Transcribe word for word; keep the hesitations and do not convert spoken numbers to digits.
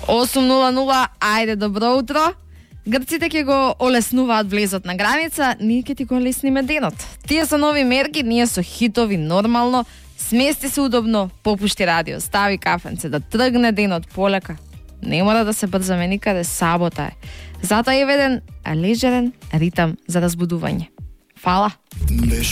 осум нула нула, ајде добро утро. Грците ќе го олеснуваат влезот на граница, ние ќе ти го олесниме денот. Тие со нови мерки, ние со хитови нормално. Смести се удобно, попушти радио, стави кафенце да тргне денот полека. Не мора да се брзаме никаде, сабота е. Затоа е веден лежерен ритам за разбудување. Фала.